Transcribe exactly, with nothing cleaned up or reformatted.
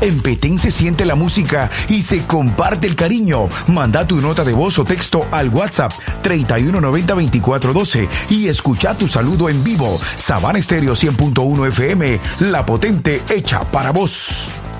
En Petén se siente la música y se comparte el cariño. Manda tu nota de voz o texto al WhatsApp treinta y uno noventa veinticuatro doce y escucha tu saludo en vivo. Sabana Estéreo cien punto uno F M, la potente hecha para vos.